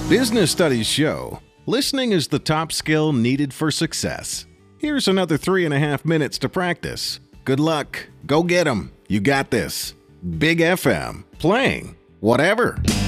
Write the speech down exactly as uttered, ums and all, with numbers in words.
Business studies show listening is the top skill needed for success. Here's another three and a half minutes to practice. Good luck. Go get 'em. You got this. Big F M. Playing whatever.